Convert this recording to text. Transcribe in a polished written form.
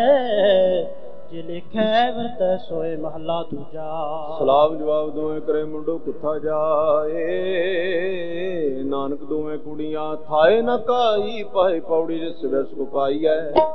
ਜੇ ਲਿਖੈ ਵਰਤੈ ਸੋਏ ਮਹਲਾ ਦੂਜਾ। ਸਲਾਮ ਜਵਾਬ ਦੋਵੇਂ ਕਰੇ ਮੁੰਡੋ ਕੁੱਥਾ ਜਾਏ, ਨਾਨਕ ਦੋਵੇਂ ਕੁੜੀਆਂ ਥਾਏ ਨ ਕਾਈ, ਪਾਏ ਪੌੜੀ ਜਿਸ ਵਿਸ ਕੋ ਪਾਈਐ।